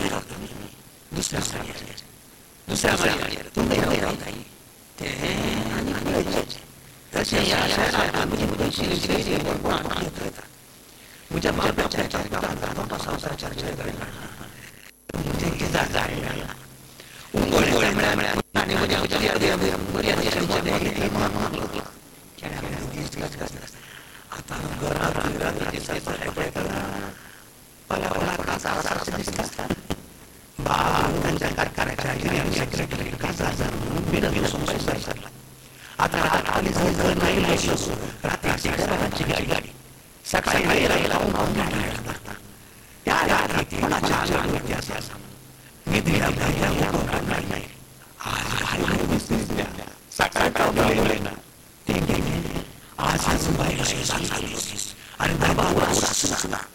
दुसऱ्या माळ्यावर तुम्ही नाही ते आणि बोलायचे तसे या मुझे बापाच्या चर्चा संसाराच्या चर्चा मुझे जागा आहे उंगोळे मिळाल्या आणि उद्या आता गाडी सकाळी आणि